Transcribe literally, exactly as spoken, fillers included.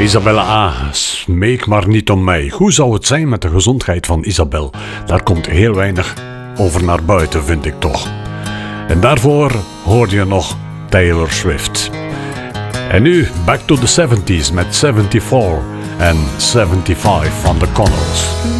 Isabella A., smeek maar niet om mij. Hoe zou het zijn met de gezondheid van Isabel? Daar komt heel weinig over naar buiten, vind ik toch. En daarvoor hoorde je nog Taylor Swift. En nu back to the seventies met zevenenzeventig en zevenenzeventig van de Connells.